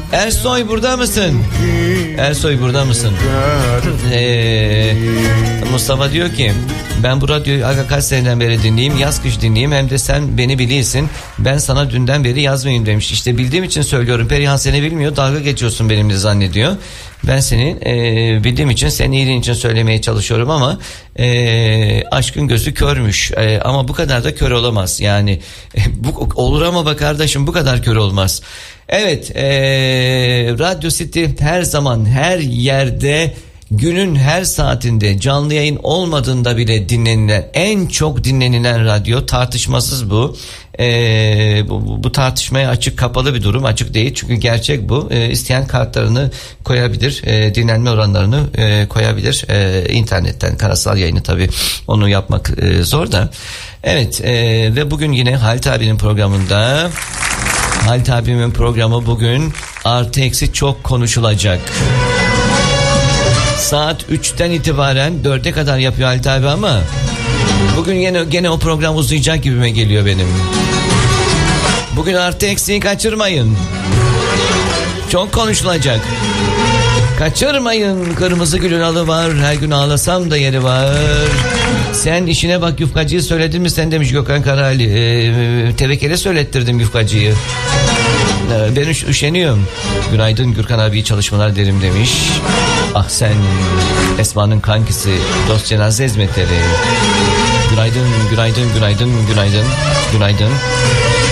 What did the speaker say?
Ersoy burada mısın? Ersoy burada mısın? Mustafa diyor ki ben bu radyoyu kaç seneden beri dinleyeyim, yaz kış dinleyeyim, hem de sen beni biliyorsun. Ben sana dünden beri yazmayayım demiş. İşte bildiğim için söylüyorum. Perihan seni bilmiyor, dalga geçiyorsun benimle zannediyor. Ben seni bildiğim için, senin iyiliğin için söylemeye çalışıyorum ama aşkın gözü körmüş. Ama bu kadar da kör olamaz. Yani bu olur ama bak kardeşim, bu kadar kör olmaz. Evet, Radyo City her zaman her yerde, günün her saatinde, canlı yayın olmadığında bile dinlenilen, en çok dinlenilen radyo, tartışmasız bu. Bu tartışmaya açık, kapalı bir durum, açık değil çünkü gerçek bu. İsteyen kartlarını koyabilir, dinlenme oranlarını koyabilir internetten. Karasal yayını tabii onu yapmak zor da. Evet, ve bugün yine Halit abinin programında, Halit abimin programı bugün artı eksi çok konuşulacak. Saat 3'ten itibaren 4'e kadar yapıyor Halit abi ama bugün gene o program uzayacak gibime geliyor benim. Bugün artı eksiği kaçırmayın. Çok konuşulacak. Kaçırmayın. Kırmızı gülün alı var. Her gün ağlasam da yeri var. Sen işine bak, yufkacıyı söyledin mi sen, demiş Gökhan Karali. Tevekkele söylettirdim yufkacıyı. Ben üşeniyorum. Günaydın Gürkan abi, iyi çalışmalar derim demiş. Ah sen Esma'nın kankisi, dost cenaze hizmetleri. Günaydın, günaydın, günaydın, günaydın, günaydın.